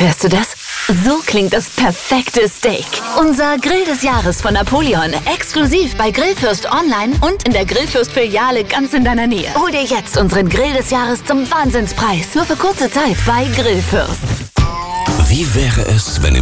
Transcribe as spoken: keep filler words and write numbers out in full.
Hörst du das? So klingt das perfekte Steak. Unser Grill des Jahres von Napoleon. Exklusiv bei Grillfürst online und in der Grillfürst-Filiale ganz in deiner Nähe. Hol dir jetzt unseren Grill des Jahres zum Wahnsinnspreis. Nur für kurze Zeit bei Grillfürst. Wie wäre es, wenn im